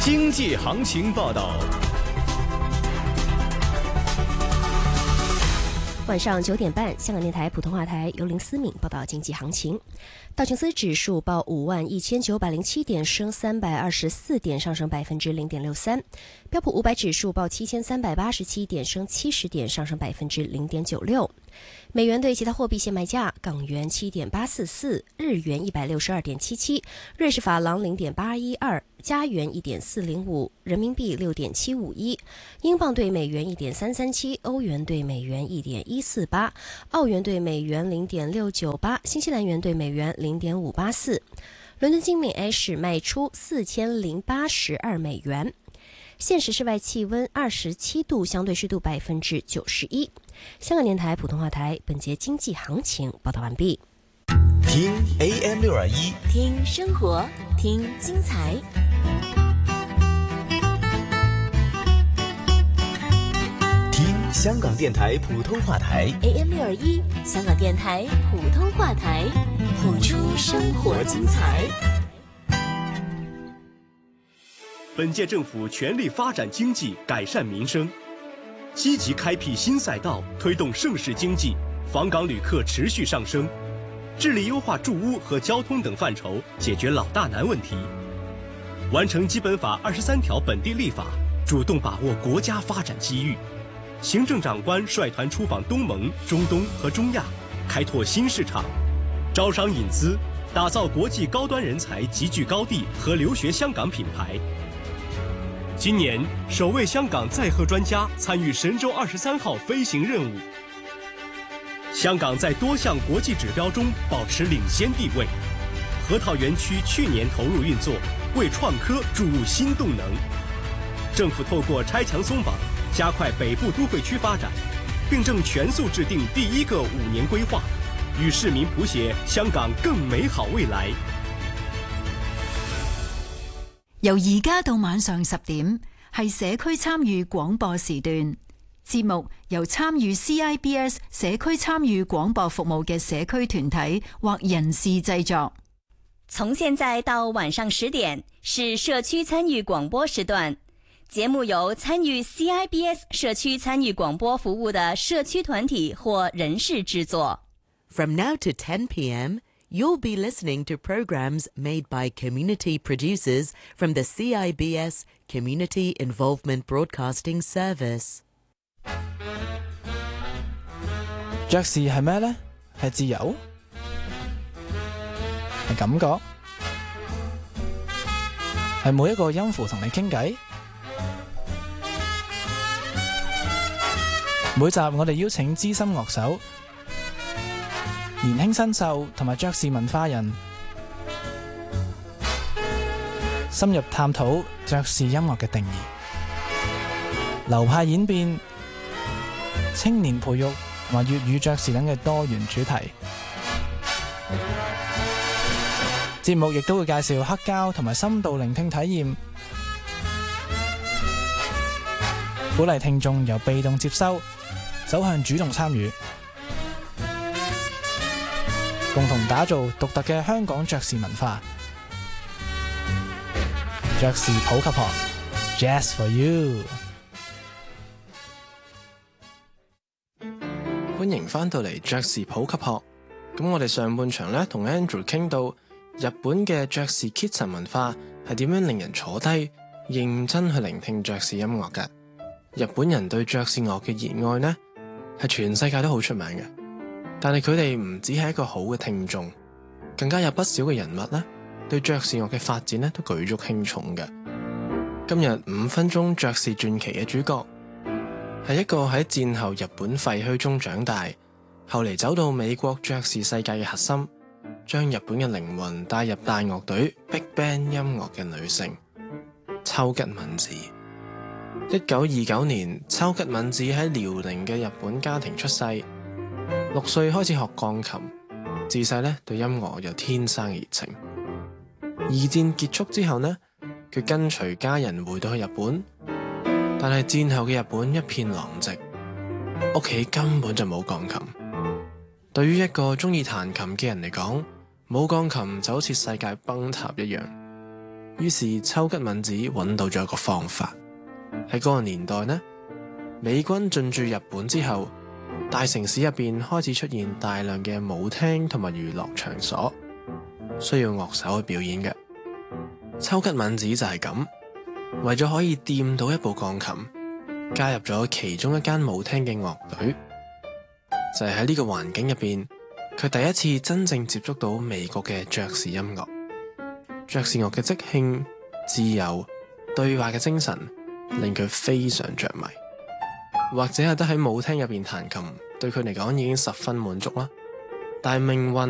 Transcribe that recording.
经济行情报道。 晚上9点半，香港电台普通话台由林思敏报道经济行情。道琼斯指数报51907点，升324点，上升0.63%。标普500指数报7387点，升70点，上升0.96%。美元对其他货币现卖价：港元7.844，日元162.77，瑞士法郎0.812，加元1.405，人民币6.751，英镑对美元1.337，欧元对美元1.148，澳元对美元0.698，新西兰元对美元0.584。伦敦金每安士卖出4082美元。现时室外气温27度，相对湿度91%。香港电台普通话台本节经济行情报道完毕。 听 AM621， 听生活，听精彩。 听香港电台普通话台 AM621，香港电台普通话台，谱出生活精彩。 本届政府全力发展经济，改善民生，积极开辟新赛道，推动盛世经济，访港旅客持续上升，致力优化住屋和交通等范畴，解决老大难问题，完成基本法23条本地立法，主动把握国家发展机遇。行政长官率团出访东盟、中东和中亚，开拓新市场，招商引资，打造国际高端人才集聚高地和留学香港品牌。今年首位香港载荷专家参与神舟23号飞行任务。香港在多项国际指标中保持领先地位。河套园区去年投入运作，为创科注入新动能。政府透过拆墙松绑，加快北部都会区发展，并正全速制定第1个5年规划，与市民谱写香港更美好未来。 由而家到晚上10點，係社區參與廣播時段。節目由參與 CIBS 社區參與廣播服務嘅社區團體或人士製作。 從現在到晚上10點是社區參與廣播時段，節目由參與 CIBS 社區參與廣播服務的社區團體或人士製作。 From now to 10 p.m., you'll be listening to programs made by community producers from the CIBS Community Involvement Broadcasting Service. 爵士係咩呢？係自由？係感覺？係每一個音符同你傾偈？每集我哋邀請資深樂手、年輕新秀同埋爵士文化人，深入探討爵士音樂嘅定義、流派演變、青年培育同埋粵語爵士等嘅多元主題。節目亦都會介紹黑膠同埋深度聆聽體驗，鼓勵聽眾由被動接收走向主動參與，共同打造獨特嘅香港爵士文化。爵士普及學 Jazz for You。 歡迎返到嚟爵士普及學。咁我哋上半場呢，同 Andrew 傾到日本嘅爵士 Kitchen 文化係點樣令人坐低認真去聆聽爵士音樂嘅。日本人對爵士樂嘅熱愛呢，係全世界都好出名嘅。但係佢哋唔只係一個好嘅聽眾，更加有不少嘅人物呢，對爵士樂嘅發展呢都舉足輕重嘅。今日5分鐘爵士傳奇嘅主角係一個喺戰後日本廢墟中長大，後嚟走到美國爵士世界嘅核心，將日本嘅靈魂帶入大樂隊 Big Band 音樂嘅女性秋吉敏子。1929年，秋吉敏子喺遼寧嘅日本家庭出世，6歲開始學鋼琴，自細呢對音樂有天生熱情。二戰結束之後呢，佢跟隨家人回到去日本，但係戰後嘅日本一片狼藉，屋企根本就冇鋼琴。對於一個中意彈琴嘅人嚟講，冇鋼琴就好似世界崩塌一樣。 於是秋吉敏子揾到咗一個方法。喺嗰個年代呢，美軍進駐日本之後，大城市入邊開始出現大量嘅舞廳同埋娛樂場所，需要樂手去表演嘅。秋吉敏子就係咁，為咗可以掂到一部鋼琴，加入咗其中一間舞廳嘅樂隊。就係喺呢個環境入邊，佢第一次真正接觸到美國嘅爵士音樂。爵士樂嘅即興、自由、對話嘅精神，令佢非常着迷。或者係得喺舞廳入邊彈琴，對佢嚟講已經十分滿足啦。但係命運